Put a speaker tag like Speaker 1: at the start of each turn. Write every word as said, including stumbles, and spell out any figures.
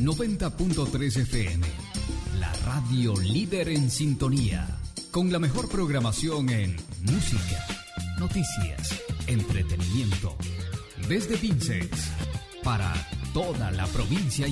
Speaker 1: noventa punto tres F M, la radio líder en sintonía, con la mejor programación en música, noticias, entretenimiento, desde Pinces, para toda la provincia